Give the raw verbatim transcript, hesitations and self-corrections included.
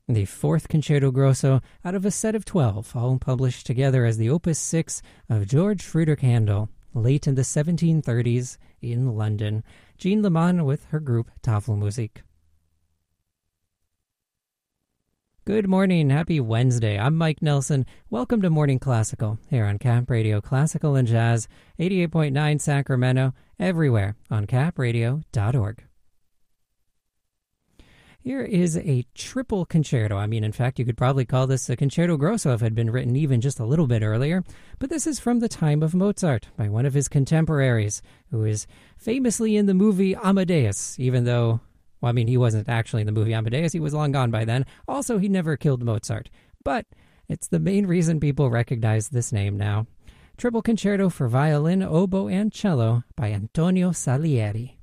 the fourth Concerto Grosso out of a set of twelve, all published together as the Opus six of George Friedrich Handel, late in the seventeen thirties in London. Jean Leman with her group Tafelmusik. Good morning, happy Wednesday. I'm Mike Nelson. Welcome to Morning Classical here on Cap Radio Classical and Jazz, eighty-eight point nine Sacramento, everywhere on cap radio dot org. Here is a triple concerto. I mean, in fact, you could probably call this a Concerto Grosso if it had been written even just a little bit earlier. But this is from the time of Mozart by one of his contemporaries, who is famously in the movie Amadeus, even though, well, I mean, he wasn't actually in the movie Amadeus. He was long gone by then. Also, he never killed Mozart. But it's the main reason people recognize this name now. Triple Concerto for Violin, Oboe, and Cello by Antonio Salieri.